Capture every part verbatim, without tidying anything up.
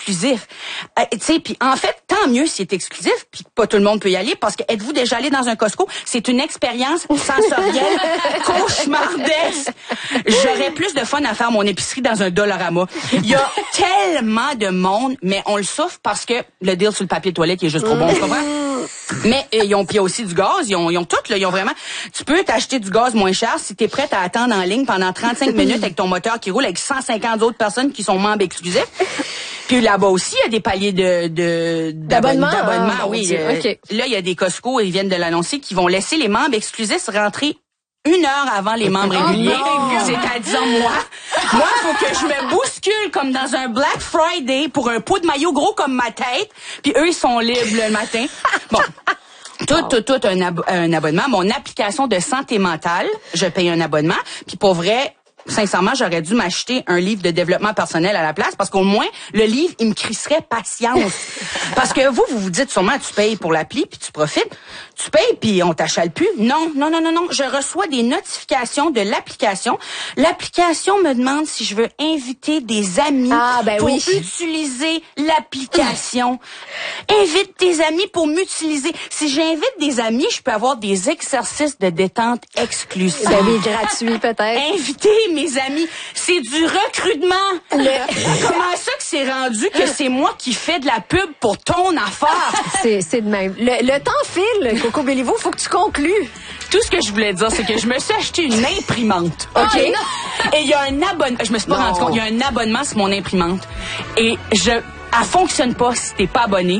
exclusif. Euh, tu sais, puis en fait, tant mieux s'il est exclusif, puis pas tout le monde peut y aller, parce que êtes-vous déjà allé dans un Costco? C'est une expérience sensorielle cauchemardesque. J'aurais plus de fun à faire mon épicerie dans un Dollarama. Il y a tellement de monde, mais on le souffre parce que le deal sur le papier de toilette qui est juste trop bon, tu comprends? Mais euh, ils ont puis aussi du gaz, ils ont ils ont tout là, ils ont vraiment. Tu peux t'acheter du gaz moins cher si t'es prête à attendre en ligne pendant trente-cinq minutes avec ton moteur qui roule avec cent cinquante autres personnes qui sont membres exclusifs. Puis là-bas aussi, il y a des paliers de de d'abonnement. d'abonnement, ah, oui. Dieu, Euh, okay. Là, il y a des Costco, ils viennent de l'annoncer, qui vont laisser les membres exclusifs rentrer une heure avant les membres réguliers. Oh C'est-à-dire moi. Moi, il faut que je me bouscule comme dans un Black Friday pour un pot de maillot gros comme ma tête. Puis eux, ils sont libres le matin. Bon. Tout, tout, tout un, ab- un abonnement. Mon application de santé mentale, je paye un abonnement. Puis pour vrai, sincèrement, j'aurais dû m'acheter un livre de développement personnel à la place parce qu'au moins, le livre, il me crisserait patience. Parce que vous, vous vous dites sûrement, tu payes pour l'appli puis tu profites. Tu payes puis on t'achale plus. Non, non, non, non, non. Je reçois des notifications de l'application. L'application me demande si je veux inviter des amis ah, ben pour oui. utiliser l'application. Invite tes amis pour m'utiliser. Si j'invite des amis, je peux avoir des exercices de détente exclusifs. Ben oui, gratuit peut-être. Inviter mes amis, c'est du recrutement. Le... Comment ça que c'est rendu que c'est moi qui fais de la pub pour ton affaire? C'est, c'est de même. Le, le temps file, Coco Béliveau, faut que tu conclues. Tout ce que je voulais dire, c'est que je me suis acheté une imprimante, OK? Oh, et il y a un abonnement, je me suis pas non. rendu compte, il y a un abonnement sur mon imprimante. Et je, elle fonctionne pas si t'es pas abonné.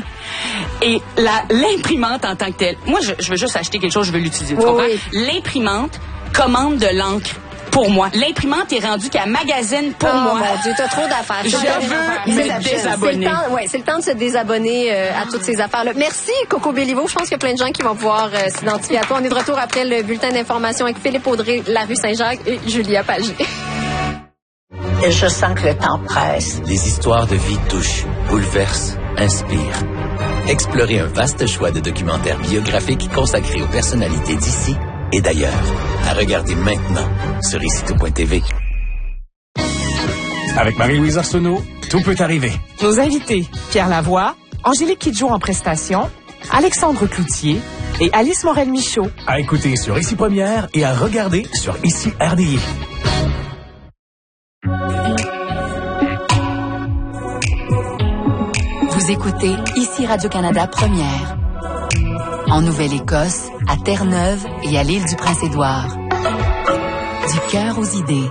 Et la, l'imprimante en tant que telle, moi, je, je veux juste acheter quelque chose, je veux l'utiliser, tu oui, comprends? oui. L'imprimante commande de l'encre pour moi. L'imprimante est rendue qu'elle magasine pour oh, moi. Mon Dieu, t'as trop d'affaires. Je veux me c'est, désabonner. C'est le, temps, ouais, c'est le temps de se désabonner euh, à toutes ces affaires-là. Merci, Coco Béliveau. Je pense qu'il y a plein de gens qui vont pouvoir euh, s'identifier à toi. On est de retour après le bulletin d'information avec Philippe Audrey, la rue Saint-Jacques et Julia Pagé. Et je sens que le temps presse. Les histoires de vie touchent, bouleversent, inspirent. Explorez un vaste choix de documentaires biographiques consacrés aux personnalités d'ici et d'ailleurs. À regarder maintenant sur ici tout point t v. Avec Marie-Louise Arsenault, tout peut arriver. Nos invités, Pierre Lavoie, Angélique Kidjo en prestation, Alexandre Cloutier et Alice Morel-Michaud. À écouter sur Ici Première et à regarder sur Ici R D I. Vous écoutez Ici Radio-Canada Première. En Nouvelle-Écosse, à Terre-Neuve et à l'île du Prince-Édouard. Du cœur aux idées.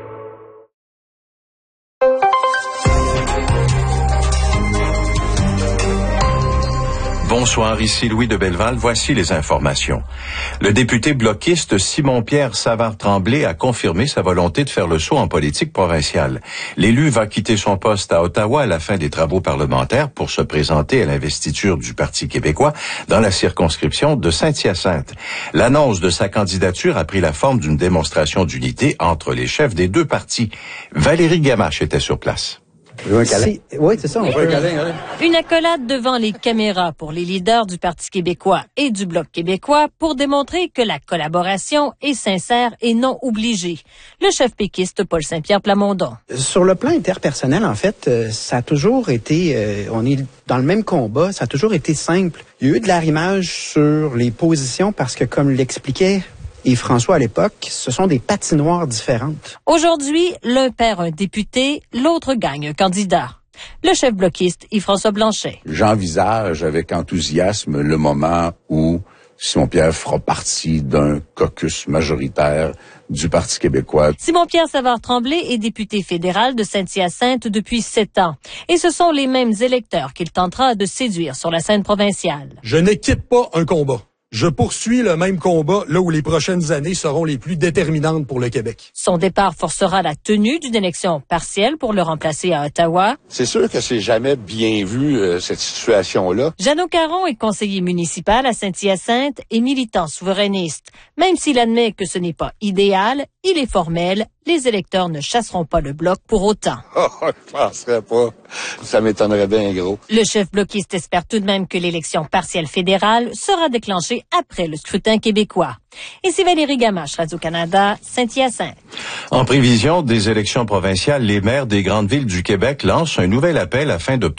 Bonsoir, ici Louis de Belleval. Voici les informations. Le député bloquiste Simon-Pierre Savard-Tremblay a confirmé sa volonté de faire le saut en politique provinciale. L'élu va quitter son poste à Ottawa à la fin des travaux parlementaires pour se présenter à l'investiture du Parti québécois dans la circonscription de Saint-Hyacinthe. L'annonce de sa candidature a pris la forme d'une démonstration d'unité entre les chefs des deux partis. Valérie Gamache était sur place. C'est... Oui, c'est ça. On peut... Une accolade devant les caméras pour les leaders du Parti québécois et du Bloc québécois pour démontrer que la collaboration est sincère et non obligée. Le chef péquiste Paul Saint-Pierre Plamondon. Sur le plan interpersonnel, en fait, ça a toujours été, euh, on est dans le même combat, ça a toujours été simple. Il y a eu de l'arrimage sur les positions parce que, comme l'expliquait et François à l'époque, ce sont des patinoires différentes. Aujourd'hui, l'un perd un député, l'autre gagne un candidat. Le chef bloquiste Yves-François Blanchet. J'envisage avec enthousiasme le moment où Simon-Pierre fera partie d'un caucus majoritaire du Parti québécois. Simon-Pierre Savard-Tremblay est député fédéral de Saint-Hyacinthe depuis sept ans. Et ce sont les mêmes électeurs qu'il tentera de séduire sur la scène provinciale. Je ne quitte pas un combat. Je poursuis le même combat là où les prochaines années seront les plus déterminantes pour le Québec. Son départ forcera la tenue d'une élection partielle pour le remplacer à Ottawa. C'est sûr que c'est jamais bien vu, euh, cette situation-là. Jeannot Caron est conseiller municipal à Saint-Hyacinthe et militant souverainiste. Même s'il admet que ce n'est pas idéal, il est formel. Les électeurs ne chasseront pas le Bloc pour autant. Oh, je penserais pas. Ça m'étonnerait bien gros. Le chef bloquiste espère tout de même que l'élection partielle fédérale sera déclenchée après le scrutin québécois. Ici Valérie Gamache, Radio-Canada, Saint-Hyacinthe. En prévision des élections provinciales, les maires des grandes villes du Québec lancent un nouvel appel afin d'obtenir